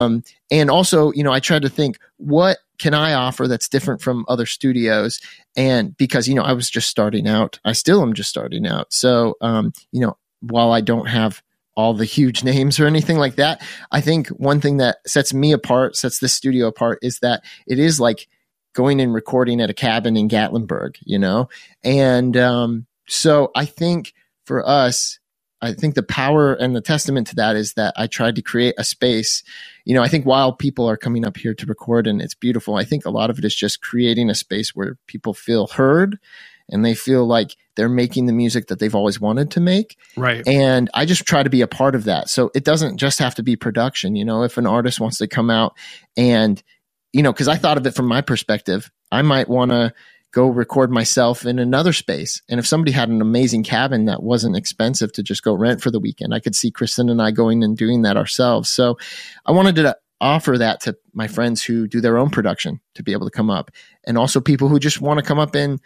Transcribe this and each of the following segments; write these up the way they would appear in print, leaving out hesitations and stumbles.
And also, I tried to think, what can I offer that's different from other studios? And because, I was just starting out, I still am just starting out. So, while I don't have all the huge names or anything like that, I think one thing that sets me apart, sets this studio apart, is that it is like going and recording at a cabin in Gatlinburg, And so I think for us, I think the power and the testament to that is that I tried to create a space. I think while people are coming up here to record and it's beautiful, I think a lot of it is just creating a space where people feel heard and they feel like they're making the music that they've always wanted to make. Right. And I just try to be a part of that. So it doesn't just have to be production. If an artist wants to come out and, because I thought of it from my perspective, I might want to go record myself in another space. And if somebody had an amazing cabin that wasn't expensive to just go rent for the weekend, I could see Kristen and I going and doing that ourselves. So I wanted to offer that to my friends who do their own production to be able to come up, and also people who just want to come up and,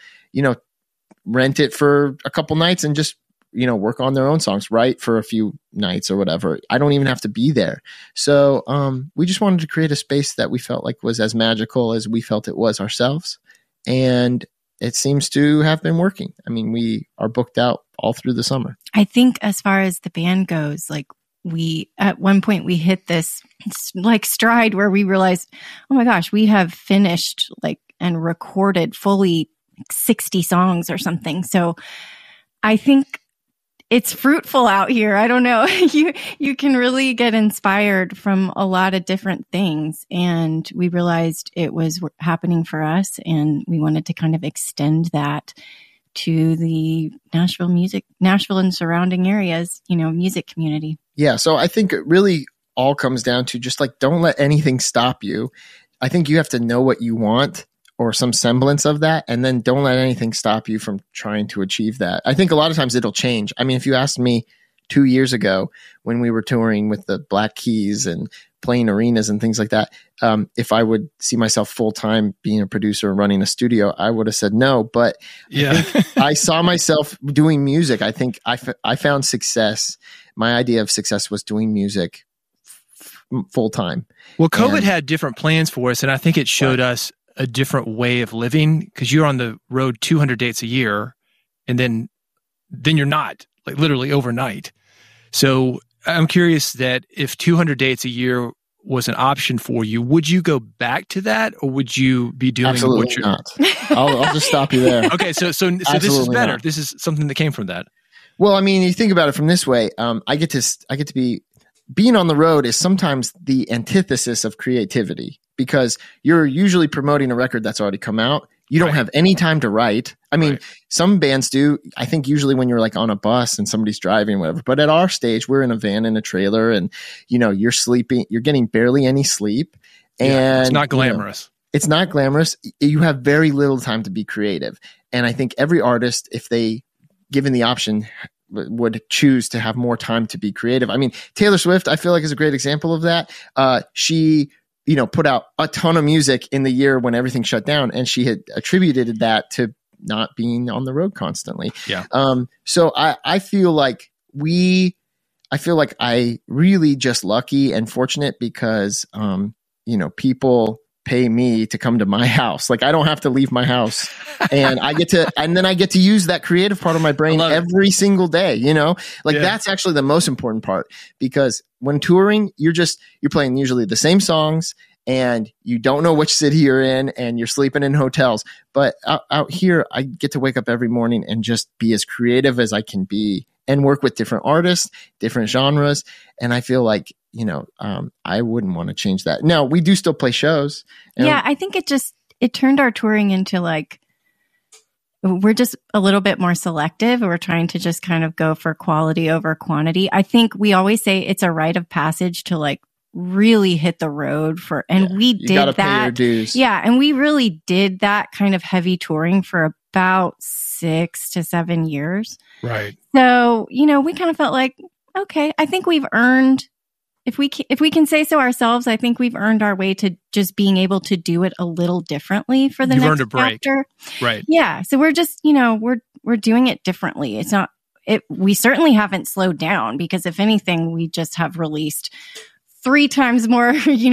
rent it for a couple nights and just, work on their own songs, write for a few nights or whatever. I don't even have to be there. So we just wanted to create a space that we felt like was as magical as we felt it was ourselves. And it seems to have been working. I mean, we are booked out all through the summer. I think as far as the band goes, like at one point we hit this like stride where we realized, oh my gosh, we have finished and recorded fully 60 songs or something. So I think it's fruitful out here. I don't know. You can really get inspired from a lot of different things. And we realized it was happening for us, and we wanted to kind of extend that to the Nashville and surrounding areas, music community. Yeah. So I think it really all comes down to just don't let anything stop you. I think you have to know what you want, or some semblance of that, and then don't let anything stop you from trying to achieve that. I think a lot of times it'll change. I mean, if you asked me 2 years ago when we were touring with the Black Keys and playing arenas and things like that, if I would see myself full-time being a producer and running a studio, I would have said no. But yeah. I saw myself doing music. I think I found success. My idea of success was doing music full-time. Well, COVID had different plans for us, and I think it showed us a different way of living, because you're on the road 200 dates a year, and then you're not, literally overnight. So I'm curious that if 200 dates a year was an option for you, would you go back to that, or would you be doing Absolutely not? I'll just stop you there. Okay, so this is better. Not. This is something that came from that. Well, I mean, you think about it from this way. I get to be being on the road is sometimes the antithesis of creativity, because you're usually promoting a record that's already come out. You don't have any time to write. I mean, some bands do. I think usually when you're on a bus and somebody's driving, whatever. But at our stage, we're in a van in a trailer, and you're sleeping. You're getting barely any sleep, and it's not glamorous. It's not glamorous. You have very little time to be creative, and I think every artist, if they given the option, would choose to have more time to be creative. I mean, Taylor Swift, I feel like, is a great example of that. She put out a ton of music in the year when everything shut down, and she had attributed that to not being on the road constantly. Yeah. So I feel like I really just lucky and fortunate because, people pay me to come to my house. I don't have to leave my house, and then I get to use that creative part of my brain every single day, That's actually the most important part, because when touring, you're playing usually the same songs, and you don't know which city you're in, and you're sleeping in hotels. But out here, I get to wake up every morning and just be as creative as I can be, and work with different artists, different genres. And I feel like, I wouldn't want to change that. Now, we do still play shows. Yeah, I think it turned our touring into we're just a little bit more selective. We're trying to just kind of go for quality over quantity. I think we always say it's a rite of passage to really hit the road we did that. Pay your dues. Yeah. And we really did that kind of heavy touring for about 6 to 7 years. Right. So, we kind of felt like, okay, I think we've earned, if we can say so ourselves, I think we've earned our way to just being able to do it a little differently for the next earned a break. chapter. Right. Yeah. So we're just, we're doing it differently. It's not, we certainly haven't slowed down, because if anything, we just have released 3 times more,